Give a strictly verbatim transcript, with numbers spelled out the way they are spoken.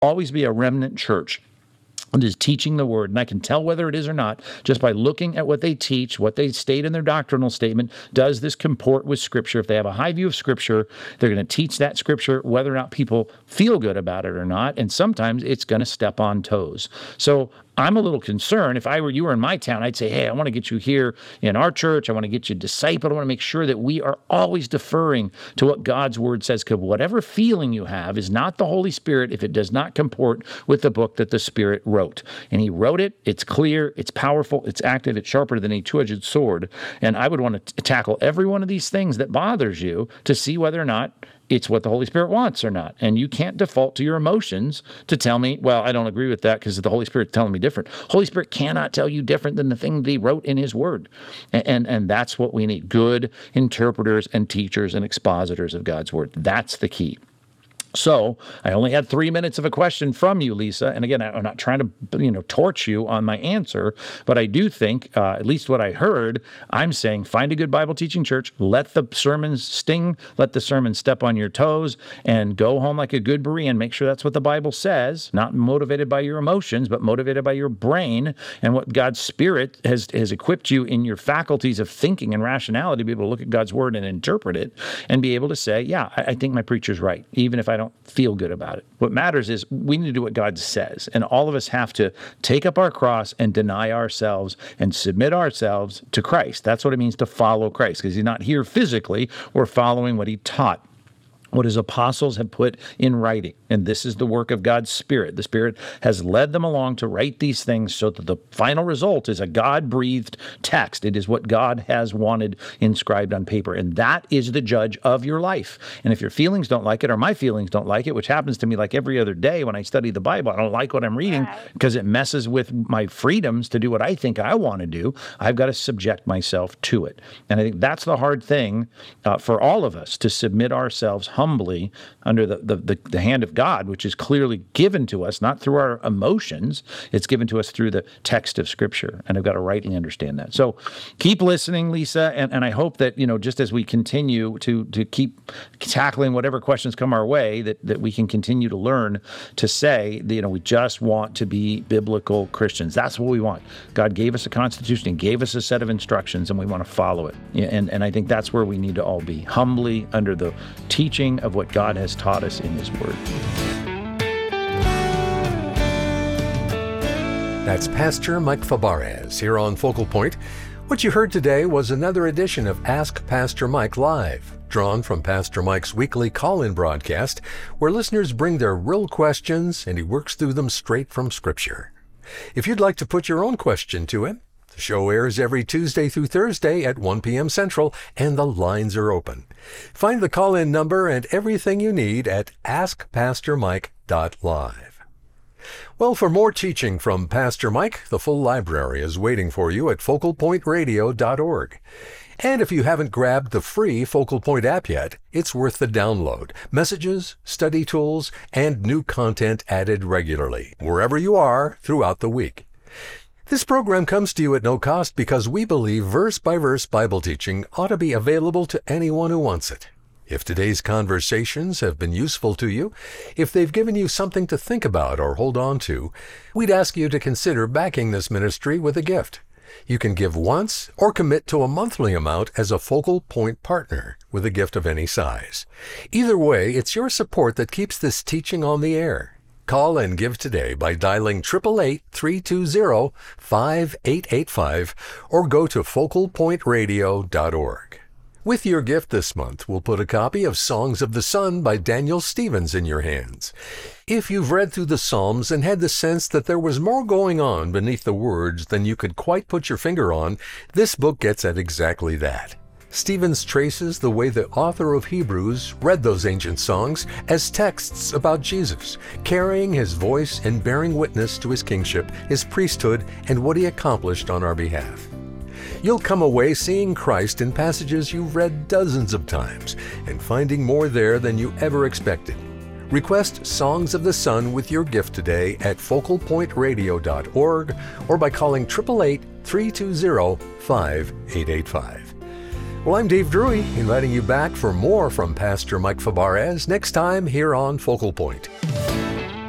always be a remnant church and is teaching the word, and I can tell whether it is or not just by looking at what they teach, what they state in their doctrinal statement. Does this comport with Scripture? If they have a high view of Scripture, they're going to teach that Scripture whether or not people feel good about it or not, and sometimes it's going to step on toes. So I'm a little concerned. If I were you were in my town, I'd say, hey, I want to get you here in our church. I want to get you discipled. I want to make sure that we are always deferring to what God's word says, because whatever feeling you have is not the Holy Spirit if it does not comport with the book that the Spirit wrote. And he wrote it. It's clear. It's powerful. It's active. It's sharper than a two-edged sword. And I would want to tackle every one of these things that bothers you to see whether or not it's what the Holy Spirit wants or not. And you can't default to your emotions to tell me, well, I don't agree with that because the Holy Spirit's telling me different. Holy Spirit cannot tell you different than the thing that he wrote in his word. And, and, and that's what we need, good interpreters and teachers and expositors of God's word. That's the key. So I only had three minutes of a question from you, Lisa. And again, I'm not trying to, you know, torch you on my answer, but I do think, uh, at least what I heard, I'm saying find a good Bible teaching church, let the sermons sting, let the sermons step on your toes, and go home like a good Berean. Make sure that's what the Bible says, not motivated by your emotions, but motivated by your brain and what God's Spirit has, has equipped you in your faculties of thinking and rationality to be able to look at God's word and interpret it and be able to say, yeah, I, I think my preacher's right, even if I don't feel good about it. What matters is we need to do what God says, and all of us have to take up our cross and deny ourselves and submit ourselves to Christ. That's what it means to follow Christ, because he's not here physically. We're following what he taught, what his apostles have put in writing. And this is the work of God's Spirit. The Spirit has led them along to write these things so that the final result is a God-breathed text. It is what God has wanted inscribed on paper. And that is the judge of your life. And if your feelings don't like it, or my feelings don't like it, which happens to me like every other day when I study the Bible, I don't like what I'm reading because it messes with my freedoms to do what I think I want to do. I've got to subject myself to it. And I think that's the hard thing uh, for all of us, to submit ourselves humbly under the, the, the, the hand of God, which is clearly given to us, not through our emotions. It's given to us through the text of Scripture, and I've got to rightly understand that. So keep listening, Lisa, and, and I hope that, you know, just as we continue to to keep tackling whatever questions come our way, that, that we can continue to learn to say that, you know, we just want to be biblical Christians. That's what we want. God gave us a constitution and gave us a set of instructions, and we want to follow it. And, and I think that's where we need to all be, humbly under the teaching of what God has taught us in his word. That's Pastor Mike Fabarez here on Focal Point. What you heard today was another edition of Ask Pastor Mike Live, drawn from Pastor Mike's weekly call-in broadcast, where listeners bring their real questions and he works through them straight from Scripture. If you'd like to put your own question to him, the show airs every Tuesday through Thursday at one p.m. Central, and the lines are open. Find the call-in number and everything you need at ask pastor mike dot live. Well, for more teaching from Pastor Mike, the full library is waiting for you at focal point radio dot org. And if you haven't grabbed the free Focal Point app yet, it's worth the download. Messages, study tools, and new content added regularly, wherever you are throughout the week. This program comes to you at no cost because we believe verse-by-verse Bible teaching ought to be available to anyone who wants it. If today's conversations have been useful to you, if they've given you something to think about or hold on to, we'd ask you to consider backing this ministry with a gift. You can give once or commit to a monthly amount as a Focal Point partner with a gift of any size. Either way, it's your support that keeps this teaching on the air. Call and give today by dialing eight eight eight, three two zero, five eight eight five or go to focal point radio dot org. With your gift this month, we'll put a copy of Songs of the Sun by Daniel Stevens in your hands. If you've read through the Psalms and had the sense that there was more going on beneath the words than you could quite put your finger on, this book gets at exactly that. Stevens traces the way the author of Hebrews read those ancient songs as texts about Jesus, carrying his voice and bearing witness to his kingship, his priesthood, and what he accomplished on our behalf. You'll come away seeing Christ in passages you've read dozens of times and finding more there than you ever expected. Request Songs of the Sun with your gift today at focal point radio dot org or by calling eight eight eight, three two zero, five eight eight five. Well, I'm Dave Drury, inviting you back for more from Pastor Mike Fabarez next time here on Focal Point.